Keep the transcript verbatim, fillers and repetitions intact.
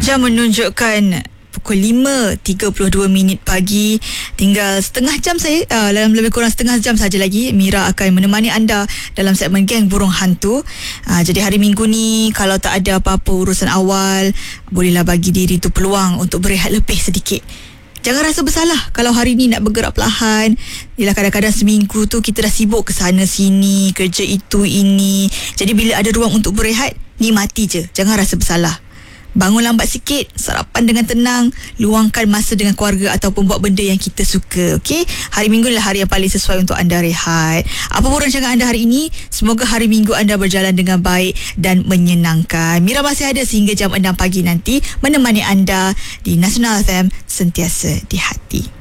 Jam menunjukkan pukul lima tiga puluh dua minit pagi. Tinggal setengah jam saya, uh, dalam lebih kurang setengah jam saja lagi Mira akan menemani anda dalam segmen Geng Burung Hantu. uh, Jadi hari Minggu ni, kalau tak ada apa-apa urusan awal, bolehlah bagi diri tu peluang untuk berehat lebih sedikit. Jangan rasa bersalah kalau hari ni nak bergerak perlahan. Yelah, kadang-kadang seminggu tu kita dah sibuk ke sana sini, kerja itu ini. Jadi bila ada ruang untuk berehat, nikmati je, jangan rasa bersalah. Bangun lambat sikit, sarapan dengan tenang, luangkan masa dengan keluarga ataupun buat benda yang kita suka. Okey, hari Minggu adalah hari yang paling sesuai untuk anda rehat. Apa pun rancangan anda hari ini, semoga hari Minggu anda berjalan dengan baik dan menyenangkan. Mira masih ada sehingga jam enam pagi nanti menemani anda di Nasional F M, sentiasa di hati.